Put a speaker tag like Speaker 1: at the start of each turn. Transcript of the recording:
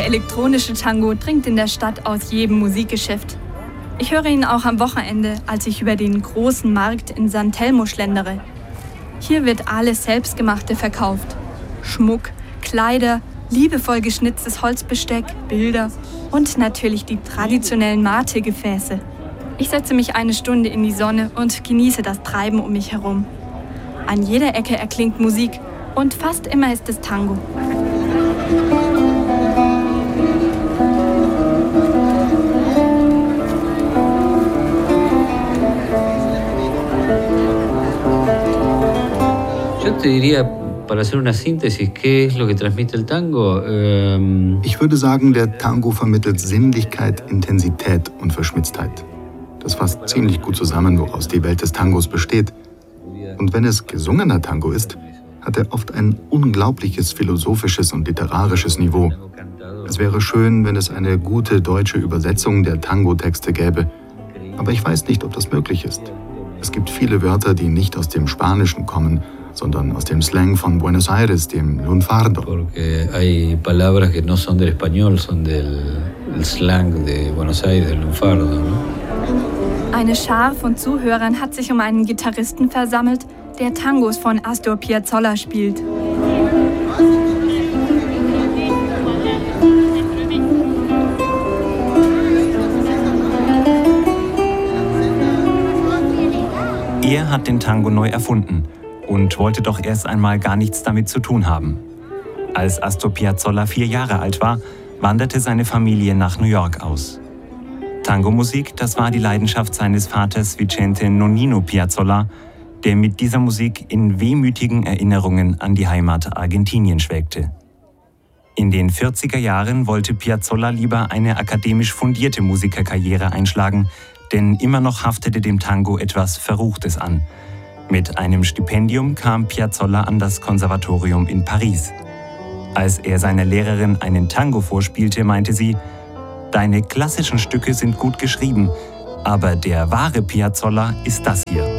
Speaker 1: Der elektronische Tango dringt in der Stadt aus jedem Musikgeschäft. Ich höre ihn auch am Wochenende, als ich über den großen Markt in San Telmo schlendere. Hier wird alles Selbstgemachte verkauft. Schmuck, Kleider, liebevoll geschnitztes Holzbesteck, Bilder und natürlich die traditionellen Mate-Gefäße. Ich setze mich eine Stunde in die Sonne und genieße das Treiben um mich herum. An jeder Ecke erklingt Musik und fast immer ist es Tango.
Speaker 2: Yo te diría, para hacer una síntesis, ¿qué es lo que transmite el tango?
Speaker 3: Ich würde sagen, der Tango vermittelt Sinnlichkeit, Intensität und Verschmitztheit. Das fasst ziemlich gut zusammen, woraus die Welt des Tangos besteht. Und wenn es gesungener Tango ist, hat er oft ein unglaubliches philosophisches und literarisches Niveau. Es wäre schön, wenn es eine gute deutsche Übersetzung der Tango-Texte gäbe. Aber ich weiß nicht, ob das möglich ist. Es gibt viele Wörter, die nicht aus dem Spanischen kommen, sondern aus dem Slang von Buenos Aires, dem Lunfardo.
Speaker 2: Porque hay palabras que no son del español, son del slang de Buenos Aires, del Lunfardo, ¿no?
Speaker 1: Eine Schar von Zuhörern hat sich um einen Gitarristen versammelt, der Tangos von Astor Piazzolla spielt.
Speaker 4: Er hat den Tango neu erfunden und wollte doch erst einmal gar nichts damit zu tun haben. Als Astor Piazzolla 4 Jahre alt war, wanderte seine Familie nach New York aus. Tango-Musik, das war die Leidenschaft seines Vaters Vicente Nonino Piazzolla, der mit dieser Musik in wehmütigen Erinnerungen an die Heimat Argentinien schwelgte. In den 40er Jahren wollte Piazzolla lieber eine akademisch fundierte Musikerkarriere einschlagen, denn immer noch haftete dem Tango etwas Verruchtes an. Mit einem Stipendium kam Piazzolla an das Konservatorium in Paris. Als er seiner Lehrerin einen Tango vorspielte, meinte sie: »Deine klassischen Stücke sind gut geschrieben, aber der wahre Piazzolla ist das hier.«